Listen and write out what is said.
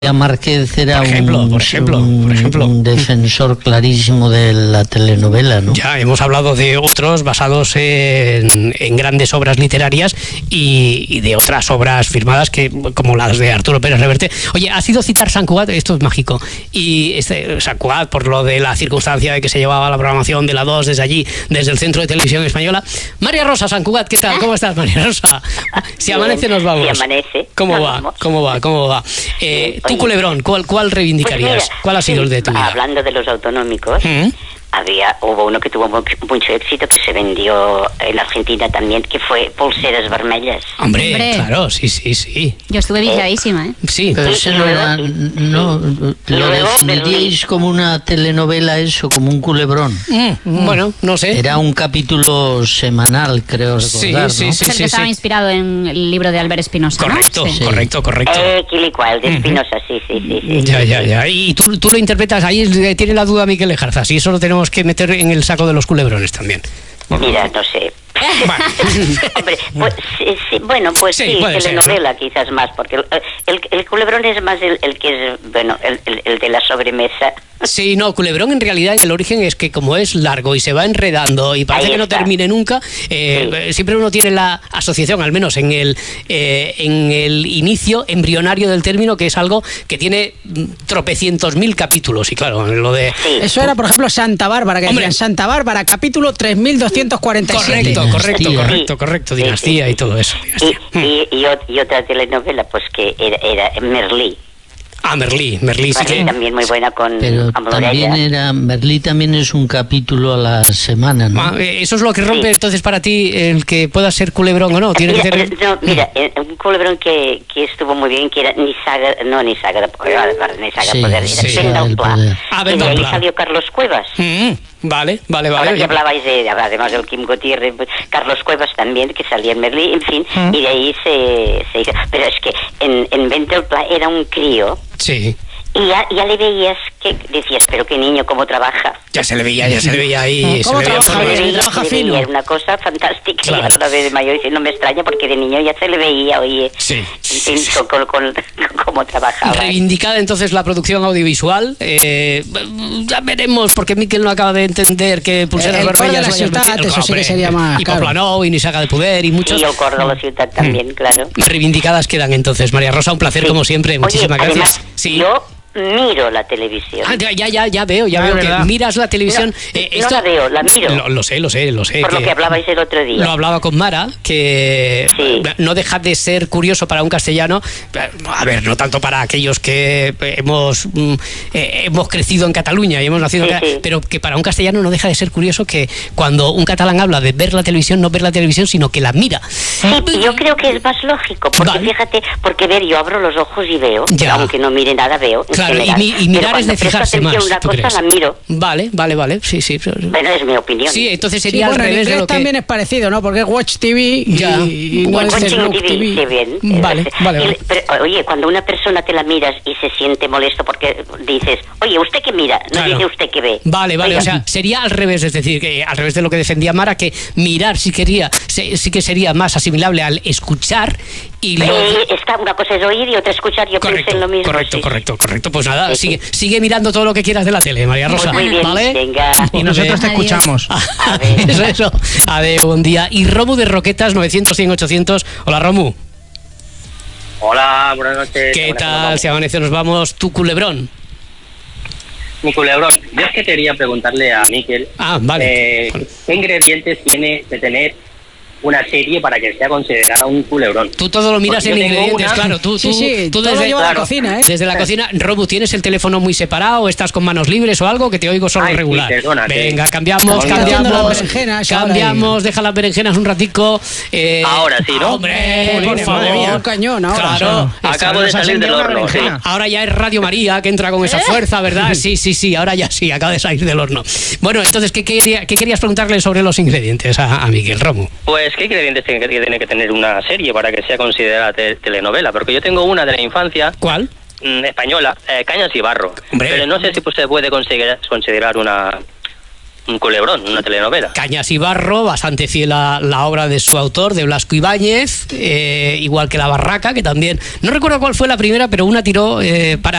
Márquez era por ejemplo. un defensor clarísimo de la telenovela, ¿no? Ya hemos hablado de otros basados en grandes obras literarias y de otras obras firmadas como las de Arturo Pérez Reverte. Oye, ha sido citar Sant Cugat, esto es mágico, y Sant Cugat, por lo de la circunstancia de que se llevaba la programación de la 2 desde allí, desde el Centro de Televisión Española. María Rosa, Sant Cugat, ¿qué tal? ¿Cómo estás, María Rosa? Si amanece nos vamos. Si amanece. ¿Cómo va? ¿Tu Culebrón, cuál reivindicarías? Pues mira, ¿Cuál ha sido el de tu vida? Hablando de los autonómicos, hubo uno que tuvo mucho éxito, que se vendió en Argentina también, que fue Pulseras Vermellas. Hombre, claro, sí. Yo estuve viciadísima, ¿eh? Sí. Pero ese no era, ¿lo definiríais como una telenovela eso, como un culebrón? Bueno, no sé. Era un capítulo semanal, creo recordar, ¿no? Sí. Es el que estaba inspirado en el libro de Albert Espinosa, Correcto, ¿no? Sí. correcto. Quilicual, de Espinosa, sí. Ya. Y tú lo interpretas, ahí tiene la duda Miquel Lejarza, si eso lo tenemos que meter en el saco de los culebrones también. Mira, no sé. Hombre, pues sí, telenovela quizás más, porque el culebrón es más el que es, el de la sobremesa. Sí, no, culebrón en realidad en el origen es que como es largo y se va enredando y parece que no termine nunca, siempre uno tiene la asociación, al menos en el inicio embrionario del término, que es algo que tiene tropecientos mil capítulos, y claro, lo de... Sí. Eso era, por ejemplo, Santa Bárbara, que decían Santa Bárbara, capítulo 3247. Correcto, Dinastía y todo eso. Y otra telenovela, pues que era Merlí. Merlí sí que... También muy buena con... Pero también Merlí también es un capítulo a la semana, ¿no? Eso es lo que rompe entonces para ti el que pueda ser culebrón o no. Tiene que tener... un culebrón que estuvo muy bien, que era Nisaga de Poder, Venda un Pla. Y de ahí salió Carlos Cuevas. Vale. Ahora que hablabais además del Kim Gutiérrez, Carlos Cuevas también, que salía en Merlí, en fin, y de ahí se hizo. Pero es que en Venda un Pla era un crío. Sí. Y ya le veías que decías, pero qué niño, cómo trabaja. Ya se le veía ahí. ¿Cómo trabaja bien? Trabaja fino. Era una cosa fantástica. Claro. Y ahora de mayor no me extraña, porque de niño ya se le veía, oye, sí. con cómo trabajaba. Reivindicada entonces la producción audiovisual. Ya veremos, porque Miquel no acaba de entender que Pulseras Vermellas... la ciudad, eso sí que sería más y caro. Poblenou, y Nisaga de Poder, y muchos... Y el cor de la ciudad también, claro. Reivindicadas quedan entonces. María Rosa, un placer como siempre. Muchísimas gracias. Además, yo miro la televisión. Ya veo que miras la televisión. No la veo, la miro. Lo sé. Por lo que hablabais el otro día. Lo hablaba con Mara, que no deja de ser curioso para un castellano, a ver, no tanto para aquellos que hemos crecido en Cataluña y hemos nacido pero que para un castellano no deja de ser curioso que cuando un catalán habla de ver la televisión, no ver la televisión, sino que la mira. Sí, yo creo que es más lógico, porque fíjate, yo abro los ojos y veo, aunque no mire nada, veo. Claro, y mirar es de fijarse más. Una cosa la miro. Vale. Sí. Bueno, es mi opinión. Sí, entonces sería al revés de lo que... también es parecido, ¿no? Porque es Watch TV y no es Watching TV. Sí, bien. Vale. Pero, oye, cuando una persona te la miras y se siente molesto porque dices, oye, ¿usted qué mira? No dice usted qué ve. Vale, o sea, sería al revés, es decir, que al revés de lo que defendía Mara, que mirar sí que sería más asimilable al escuchar y una cosa es oír y otra escuchar, yo pienso en lo mismo. Correcto. Pues nada, sigue mirando todo lo que quieras de la tele, María Rosa. Muy bien, ¿vale? Venga. Y nosotros te escuchamos. Eso. Adeu, buen día. Y Romu de Roquetas, 900-100-800. Hola, Romu. Hola, buenas noches. ¿Qué tal? Si amanece nos vamos. Tu culebrón. Mi culebrón. Yo es que quería preguntarle a Miquel. Vale. ¿Qué ingredientes tiene de tener una serie para que sea considerada un culebrón? Tú todo lo miras en ingredientes, claro. Tú desde la cocina, ¿eh? Desde la cocina. Robu, ¿tienes el teléfono muy separado? ¿Estás con manos libres o algo? Que te oigo solo regular. Sí, venga, cambiamos. Deja las berenjenas un ratico. Ahora sí, ¿no? Hombre, por favor. Madre mía, un cañón ahora. Claro. Acabo de salir del horno. Sí. Ahora ya es Radio María, que entra con esa fuerza, ¿verdad? Sí, ahora ya sí, acaba de salir del horno. Bueno, entonces, ¿qué querías preguntarle sobre los ingredientes a Miguel, Romu? Pues, ¿qué ingredientes tiene que tener una serie para que sea considerada telenovela? Porque yo tengo una de la infancia. ¿Cuál? Española, Cañas y Barro. Hombre. Pero no sé si se puede considerar un culebrón, una telenovela. Cañas y Barro, bastante fiel a la obra de su autor, de Blasco Ibáñez, igual que La Barraca, que también, no recuerdo cuál fue la primera, pero una tiró para